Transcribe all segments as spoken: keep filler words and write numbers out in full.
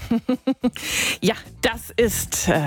Ja, das ist äh,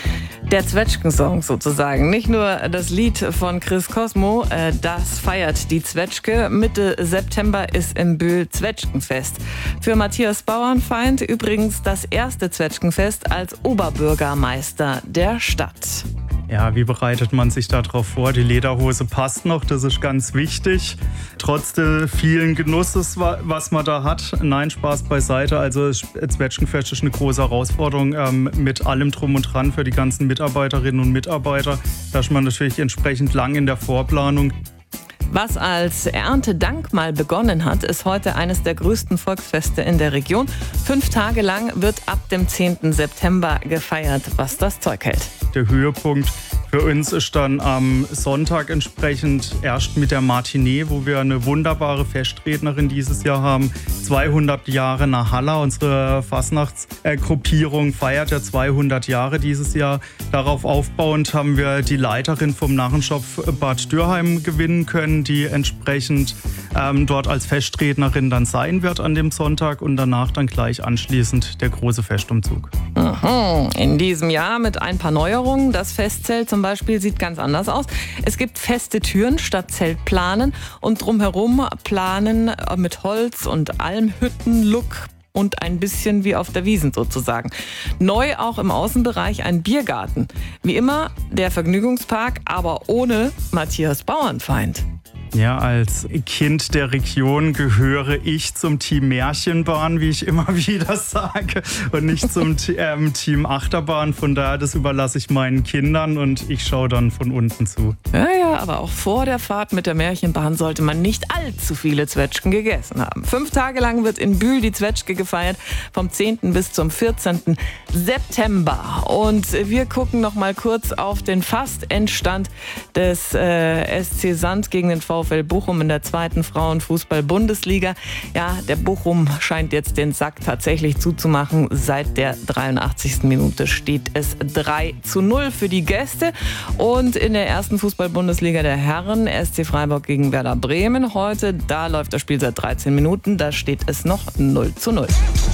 der Zwetschgen-Song sozusagen. Nicht nur das Lied von Chris Cosmo, äh, das feiert die Zwetschge. Mitte September ist im Bühl Zwetschgenfest. Für Matthias Bauernfeind übrigens das erste Zwetschgenfest als Oberbürgermeister der Stadt. Ja, wie bereitet man sich darauf vor? Die Lederhose passt noch, das ist ganz wichtig. Trotz des vielen Genusses, was man da hat. Nein, Spaß beiseite. Also das Zwetschgenfest ist eine große Herausforderung ähm, mit allem Drum und Dran für die ganzen Mitarbeiterinnen und Mitarbeiter. Da ist man natürlich entsprechend lang in der Vorplanung. Was als Erntedank mal begonnen hat, ist heute eines der größten Volksfeste in der Region. Fünf Tage lang wird ab dem zehnten September gefeiert, was das Zeug hält. Der Höhepunkt für uns ist dann am Sonntag entsprechend erst mit der Matinee, wo wir eine wunderbare Festrednerin dieses Jahr haben. zweihundert Jahre nach Halla, unsere Fastnachtsgruppierung feiert ja zweihundert Jahre dieses Jahr. Darauf aufbauend haben wir die Leiterin vom Narrenschopf Bad Dürheim gewinnen können, die entsprechend ähm, dort als Festrednerin dann sein wird an dem Sonntag und danach dann gleich anschließend der große Festumzug. Mhm. In diesem Jahr mit ein paar Neuerungen. Das Festzelt zum Beispiel sieht ganz anders aus. Es gibt feste Türen statt Zeltplanen und drumherum Planen mit Holz und Almhütten-Look. Und ein bisschen wie auf der Wiesn sozusagen. Neu auch im Außenbereich ein Biergarten. Wie immer der Vergnügungspark, aber ohne Matthias Bauernfeind. Ja, als Kind der Region gehöre ich zum Team Märchenbahn, wie ich immer wieder sage, und nicht zum ähm, Team Achterbahn. Von daher, das überlasse ich meinen Kindern und ich schaue dann von unten zu. Ja, ja, aber auch vor der Fahrt mit der Märchenbahn sollte man nicht allzu viele Zwetschgen gegessen haben. Fünf Tage lang wird in Bühl die Zwetschge gefeiert, vom zehnten bis zum vierzehnten September. Und wir gucken noch mal kurz auf den Fast-Endstand des äh, S C Sand gegen den VfL Bochum in der zweiten Frauenfußball-Bundesliga. Ja, der Bochum scheint jetzt den Sack tatsächlich zuzumachen. Seit der dreiundachtzigsten Minute steht es drei zu null für die Gäste. Und in der ersten Fußball-Bundesliga der Herren, S C Freiburg gegen Werder Bremen heute, da läuft das Spiel seit dreizehn Minuten. Da steht es noch null zu null.